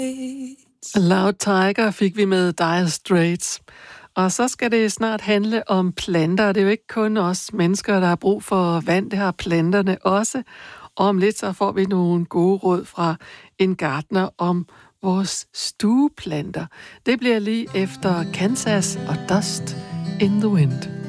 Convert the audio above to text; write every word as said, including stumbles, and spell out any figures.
Loud Tiger fik vi med Dire Straits. Og så skal det snart handle om planter. Det er jo ikke kun os mennesker, der har brug for vand. Det har planterne også. Og om lidt så får vi nogle gode råd fra en gartner om vores stueplanter. Det bliver lige efter Kansas og Dust in the Wind.